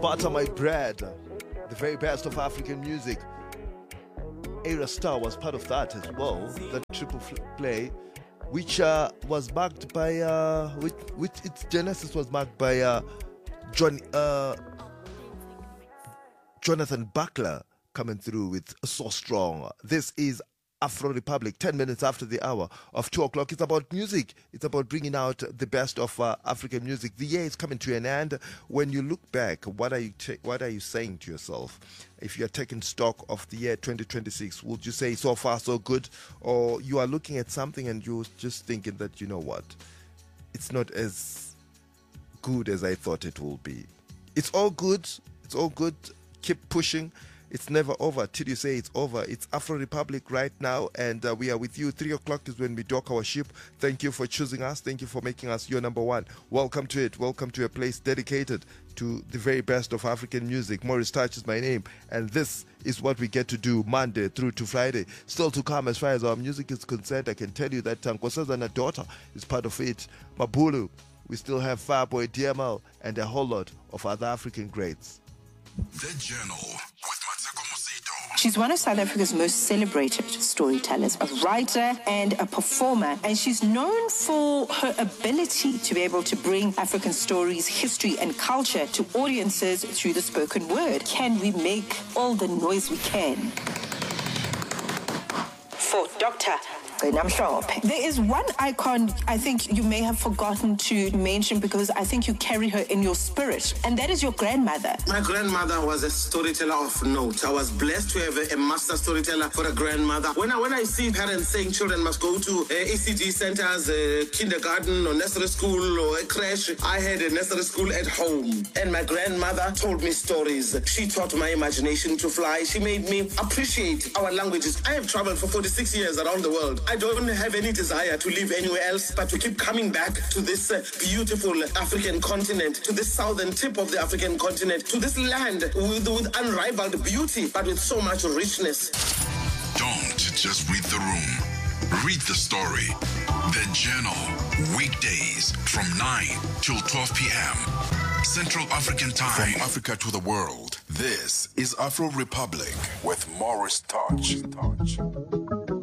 Butter My Bread, the very best of African music. Ayra Starr was part of that as well, that triple play, which was marked by, which its genesis was marked by Jonathan Buckler coming through with So Strong. This is Afro Republic, 10 minutes after the hour of 2 o'clock. It's about music. It's about bringing out the best of African music. The year is coming to an end. When you look back, what are you saying to yourself? If you're taking stock of the year 2026, would you say so far so good? Or you are looking at something and you're just thinking that, you know what, it's not as good as I thought it will be. It's all good. It's all good. Keep pushing. It's never over till you say it's over. It's Afro Republic right now, and we are with you. 3 o'clock is when we dock our ship. Thank you for choosing us. Thank you for making us your number one. Welcome to it. Welcome to a place dedicated to the very best of African music. Maurice Touch is my name, and this is what we get to do Monday through to Friday. Still to come as far as our music is concerned. I can tell you that Nkosazana Daughter is part of it. Mabulu. We still have Fireboy DML and a whole lot of other African greats. The Journal with Mateko Mosito. She's one of South Africa's most celebrated storytellers, a writer and a performer, and she's known for her ability to be able to bring African stories, history, and culture to audiences through the spoken word. Can we make all the noise we can for Dr. There is one icon I think you may have forgotten to mention because I think you carry her in your spirit, and that is your grandmother. My grandmother was a storyteller of note. I was blessed to have a master storyteller for a grandmother. When I see parents saying children must go to ECG centers, kindergarten or nursery school or a creche, I had a nursery school at home, and my grandmother told me stories. She taught my imagination to fly. She made me appreciate our languages. I have traveled for 46 years around the world. I don't have any desire to live anywhere else, but to keep coming back to this beautiful African continent, to this southern tip of the African continent, to this land with unrivaled beauty, but with so much richness. Don't just read the room. Read the story. The Journal. Weekdays from 9 till 12 p.m. Central African Time. From Africa to the world. This is Afro Republic with Maurice Touch.